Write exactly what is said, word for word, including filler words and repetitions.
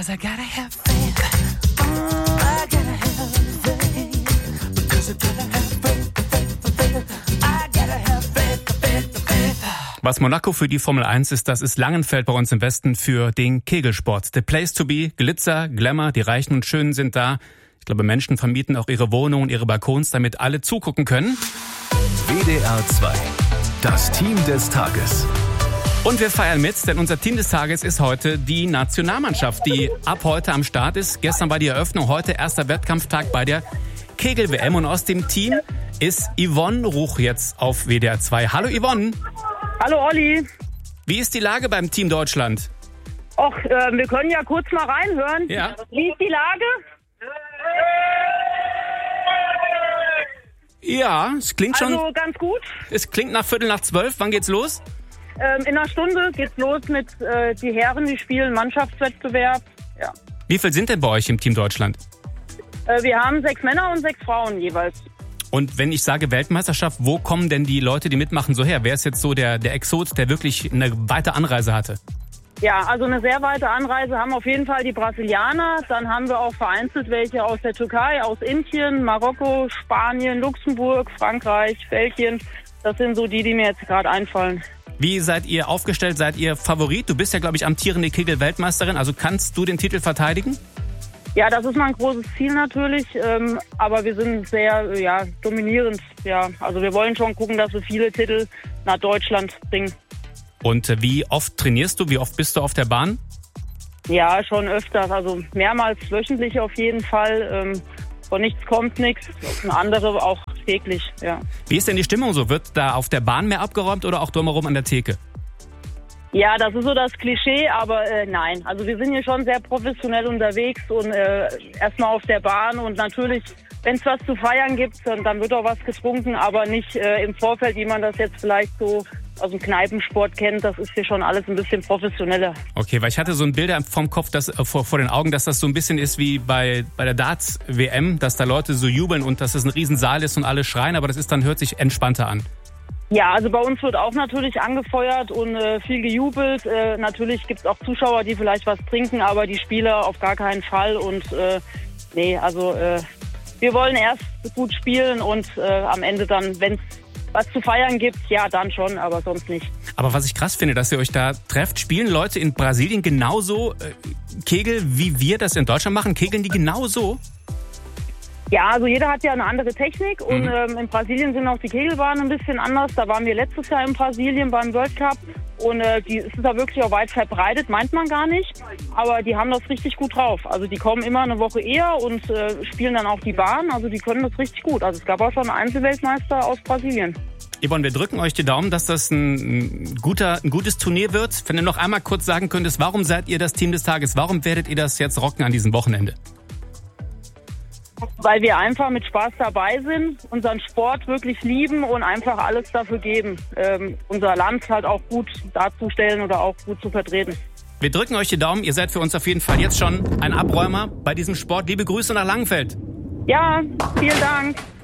'cause I gotta have faith. I gotta have faith, because I gotta have faith, faith, faith. I gotta have faith, faith, faith. Was Monaco für die Formel eins ist, das ist Langenfeld bei uns im Westen für den Kegelsport. The place to be, Glitzer, Glamour, die Reichen und Schönen sind da. Ich glaube, Menschen vermieten auch ihre Wohnungen, ihre Balkons, damit alle zugucken können. W D R zwei, das Team des Tages. Und wir feiern mit, denn unser Team des Tages ist heute die Nationalmannschaft, die ab heute am Start ist. Gestern war die Eröffnung, heute erster Wettkampftag bei der Kegel-W M. Und aus dem Team ist Yvonne Ruch jetzt auf W D R zwei. Hallo Yvonne. Hallo Olli. Wie ist die Lage beim Team Deutschland? Och, äh, wir können ja kurz mal reinhören. Ja. Wie ist die Lage? Ja, es klingt schon. Also ganz gut. Es klingt nach Viertel nach zwölf. Wann geht's los? Ähm, in einer Stunde geht's los mit äh, die Herren, die spielen Mannschaftswettbewerb. Ja. Wie viel sind denn bei euch im Team Deutschland? Äh, wir haben sechs Männer und sechs Frauen jeweils. Und wenn ich sage Weltmeisterschaft, wo kommen denn die Leute, die mitmachen, so her? Wer ist jetzt so der, der Exot, der wirklich eine weite Anreise hatte? Ja, also eine sehr weite Anreise haben auf jeden Fall die Brasilianer. Dann haben wir auch vereinzelt welche aus der Türkei, aus Indien, Marokko, Spanien, Luxemburg, Frankreich, Belgien. Das sind so die, die mir jetzt gerade einfallen. Wie seid ihr aufgestellt? Seid ihr Favorit? Du bist ja, glaube ich, amtierende Kegel-Weltmeisterin. Also kannst du den Titel verteidigen? Ja, das ist mein großes Ziel natürlich. Ähm, aber wir sind sehr ja, dominierend. Ja, also wir wollen schon gucken, dass wir viele Titel nach Deutschland bringen. Und wie oft trainierst du? Wie oft bist du auf der Bahn? Ja, schon öfters. Also mehrmals wöchentlich auf jeden Fall. Ähm, von nichts kommt nichts. Und andere auch täglich, ja. Wie ist denn die Stimmung so? Wird da auf der Bahn mehr abgeräumt oder auch drumherum an der Theke? Ja, das ist so das Klischee, aber äh, nein. Also wir sind hier schon sehr professionell unterwegs und äh, erstmal auf der Bahn und natürlich, wenn es was zu feiern gibt, dann, dann wird auch was getrunken, aber nicht äh, im Vorfeld, wie man das jetzt vielleicht so aus dem Kneipensport kennt. Das ist hier schon alles ein bisschen professioneller. Okay, weil ich hatte so ein Bilder vom Kopf, dass, äh, vor, vor den Augen, dass das so ein bisschen ist wie bei, bei der Darts-W M, dass da Leute so jubeln und dass es ein Riesensaal ist und alle schreien, aber das ist dann hört sich entspannter an. Ja, also bei uns wird auch natürlich angefeuert und äh, viel gejubelt. Äh, natürlich gibt es auch Zuschauer, die vielleicht was trinken, aber die Spieler auf gar keinen Fall. Und äh, nee, also äh, wir wollen erst gut spielen und äh, am Ende dann, wenn es was zu feiern gibt, ja, dann schon, aber sonst nicht. Aber was ich krass finde, dass ihr euch da trefft, spielen Leute in Brasilien genauso äh, Kegel, wie wir das in Deutschland machen? Kegeln die genauso? Ja, also jeder hat ja eine andere Technik und Mhm. ähm, in Brasilien sind auch die Kegelbahnen ein bisschen anders. Da waren wir letztes Jahr in Brasilien beim World Cup und äh, die ist da wirklich auch weit verbreitet, meint man gar nicht. Aber die haben das richtig gut drauf. Also die kommen immer eine Woche eher und äh, spielen dann auch die Bahn. Also die können das richtig gut. Also es gab auch schon einen Einzelweltmeister aus Brasilien. Yvonne, wir drücken euch die Daumen, dass das ein, guter, ein gutes Turnier wird. Wenn du noch einmal kurz sagen könntest, warum seid ihr das Team des Tages? Warum werdet ihr das jetzt rocken an diesem Wochenende? Weil wir einfach mit Spaß dabei sind, unseren Sport wirklich lieben und einfach alles dafür geben, ähm, unser Land halt auch gut darzustellen oder auch gut zu vertreten. Wir drücken euch die Daumen. Ihr seid für uns auf jeden Fall jetzt schon ein Abräumer bei diesem Sport. Liebe Grüße nach Langenfeld. Ja, vielen Dank.